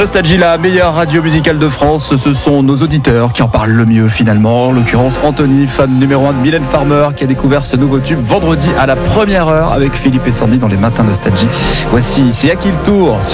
Nostalgie, la meilleure radio musicale de France, ce sont nos auditeurs qui en parlent le mieux finalement. En l'occurrence, Anthony, fan numéro 1 de Mylène Farmer, qui a découvert ce nouveau tube vendredi à la première heure avec Philippe et Sandy dans les matins Nostalgie. Voici C'est à qui le tour ?